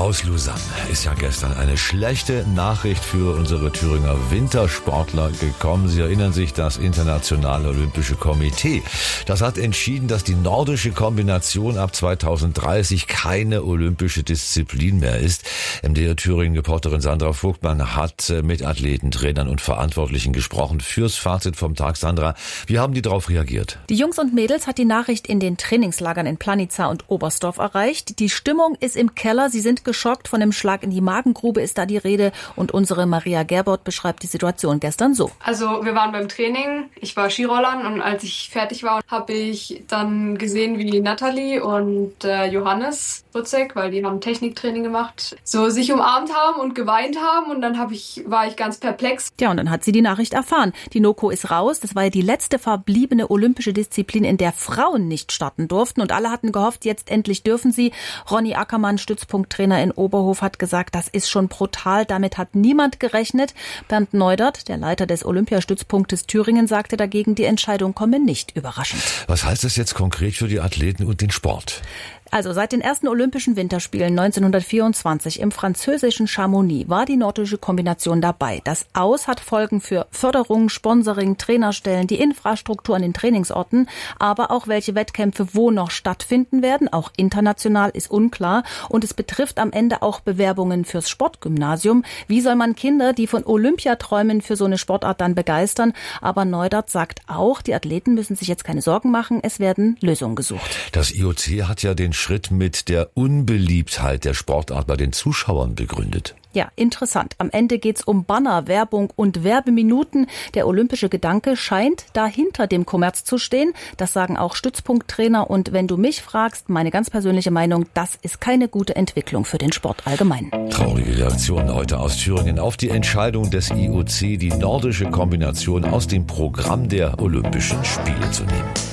Aus Lausanne ist ja gestern eine schlechte Nachricht für unsere Thüringer Wintersportler gekommen. Sie erinnern sich, das Internationale Olympische Komitee, das hat entschieden, dass die nordische Kombination ab 2030 keine olympische Disziplin mehr ist. MDR Thüringen-Reporterin Sandra Vogtmann hat mit Athleten, Trainern und Verantwortlichen gesprochen. Fürs Fazit vom Tag, Sandra, wie haben die darauf reagiert? Die Jungs und Mädels hat die Nachricht in den Trainingslagern in Planica und Oberstdorf erreicht. Die Stimmung ist im Keller, sie sind geschockt, von einem Schlag in die Magengrube ist da die Rede und unsere Maria Gerbert beschreibt die Situation gestern so. Also wir waren beim Training, ich war Skirollern und als ich fertig war, habe ich dann gesehen, wie Nathalie und Johannes Butzek, weil die haben Techniktraining gemacht, so sich umarmt haben und geweint haben und dann war ich ganz perplex. Ja, und dann hat sie die Nachricht erfahren. Die NOKO ist raus, das war ja die letzte verbliebene olympische Disziplin, in der Frauen nicht starten durften und alle hatten gehofft, jetzt endlich dürfen sie. Ronny Ackermann, Stützpunkttrainer in Oberhof, hat gesagt, das ist schon brutal, damit hat niemand gerechnet. Bernd Neudert, der Leiter des Olympiastützpunktes Thüringen, sagte dagegen, die Entscheidung komme nicht überraschend. Was heißt das jetzt konkret für die Athleten und den Sport? Also seit den ersten Olympischen Winterspielen 1924 im französischen Chamonix war die nordische Kombination dabei. Das Aus hat Folgen für Förderung, Sponsoring, Trainerstellen, die Infrastruktur an den Trainingsorten, aber auch welche Wettkämpfe wo noch stattfinden werden. Auch international ist unklar und es betrifft am Ende auch Bewerbungen fürs Sportgymnasium. Wie soll man Kinder, die von Olympia träumen, für so eine Sportart dann begeistern? Aber Neudert sagt auch, die Athleten müssen sich jetzt keine Sorgen machen, es werden Lösungen gesucht. Das IOC hat ja den Schritt mit der Unbeliebtheit der Sportart bei den Zuschauern begründet. Ja, interessant. Am Ende geht's um Banner, Werbung und Werbeminuten. Der olympische Gedanke scheint da hinter dem Kommerz zu stehen. Das sagen auch Stützpunkttrainer. Und wenn du mich fragst, meine ganz persönliche Meinung, das ist keine gute Entwicklung für den Sport allgemein. Traurige Reaktion heute aus Thüringen auf die Entscheidung des IOC, die nordische Kombination aus dem Programm der Olympischen Spiele zu nehmen.